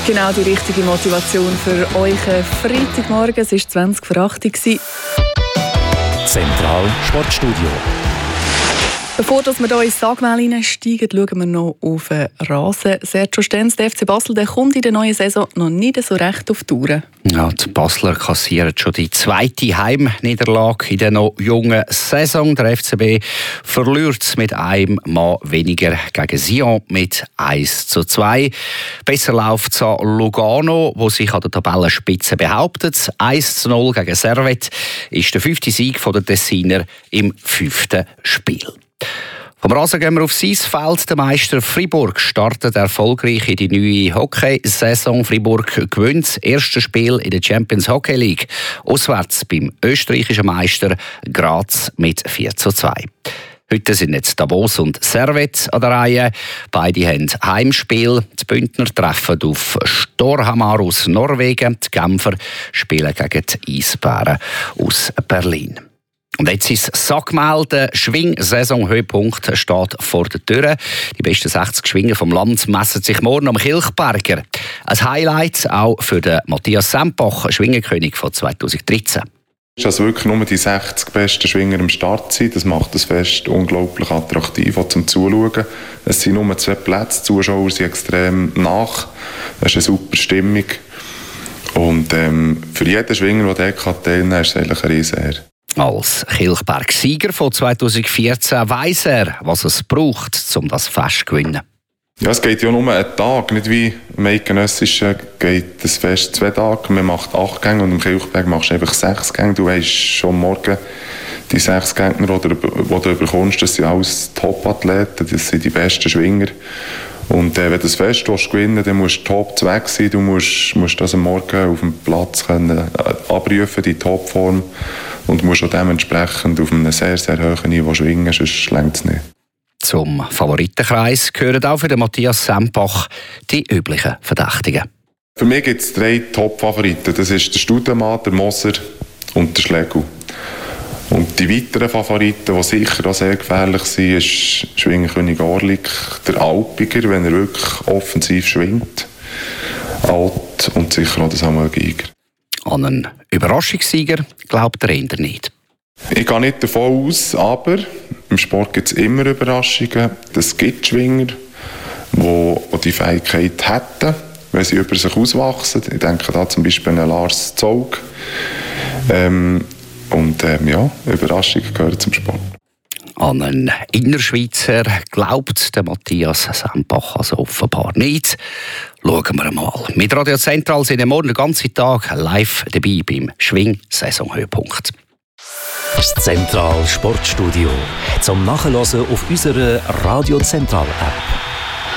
Genau die richtige Motivation für euch. Freitagmorgen, es war 20 vor 8 Uhr. Zentral Sportstudio. Bevor wir hier ins Sagmehl hineinsteigen, schauen wir noch auf den Rasen. Sergio Stenz, der FC Basel, der kommt in der neuen Saison noch nicht so recht auf die Touren. Ja, die Basler kassieren schon die zweite Heimniederlage in der noch jungen Saison. Der FCB verliert mit einem Mann weniger gegen Sion mit 1:2. Besser läuft es an Lugano, wo sich an der Tabellenspitze behauptet. 1:0 gegen Servette ist der 5. Sieg der Tessiner im 5. Spiel. Vom Rasen gehen wir aufs Eisfeld. Der Meister Fribourg startet erfolgreich in die neue Hockeysaison. Fribourg gewinnt das erste Spiel in der Champions Hockey League. Auswärts beim österreichischen Meister Graz mit 4:2. Heute sind jetzt Davos und Servette an der Reihe. Beide haben Heimspiel. Die Bündner treffen auf Storhamar aus Norwegen. Die Genfer spielen gegen die Eisbären aus Berlin. Und jetzt ist das Sagmehl, der Schwing-Saison-Höhepunkt steht vor der Tür. Die besten 60 Schwinger vom Land messen sich morgen am Kilchberger. Ein Highlight auch für den Matthias Sempach, Schwingerkönig von 2013. Dass wirklich nur die 60 besten Schwinger am Start sind, das macht das Fest unglaublich attraktiv auch zum Zuschauen. Es sind nur 2 Plätze, die Zuschauer sind extrem nach. Es ist eine super Stimmung. Und für jeden Schwinger, der dort teilnehmen kann, ist es eigentlich eine Riesenehre. Als Kilchberg-Sieger von 2014 weiss er, was es braucht, um das Fest zu gewinnen. Ja, es geht ja nur einen Tag, nicht wie im Eidgenössischen geht das Fest 2 Tage. Man macht 8 Gänge und im Kilchberg machst du einfach 6 Gänge. Du weisst schon morgen, die 6 Gänger, die du bekommst, das sind alles Top-Athleten, das sind die besten Schwinger. Und wenn du das Fest gewinnen willst, dann musst du top weg sein. Du musst das am Morgen auf dem Platz können abrufen, die Topform. Und musst auch dementsprechend auf einem sehr, sehr hohen Niveau schwingen, sonst reicht es nicht. Zum Favoritenkreis gehören auch für den Matthias Sempach die üblichen Verdächtigen. Für mich gibt es 3 Top-Favoriten. Das ist der Studemann, der Moser und der Schlegel. Und die weiteren Favoriten, die sicher auch sehr gefährlich sind, ist Schwingerkönig Orlik, der Alpiger, wenn er wirklich offensiv schwingt. Alt und sicher auch der Samuel Giger. An einen Überraschungssieger glaubt er eher nicht. Ich gehe nicht davon aus, aber im Sport gibt es immer Überraschungen. Es gibt Schwinger, die die Fähigkeit hätten, wenn sie über sich auswachsen. Ich denke da zum Beispiel an Lars Zog. Überraschungen gehören zum Sport. An einen Innerschweizer glaubt der Matthias Sempach also offenbar nicht. Schauen wir mal. Mit Radio Zentral sind wir morgen den ganzen Tag live dabei beim Schwing-Saison-Höhepunkt. Das Zentral Sportstudio zum Nachhören auf unserer Radio Zentral App.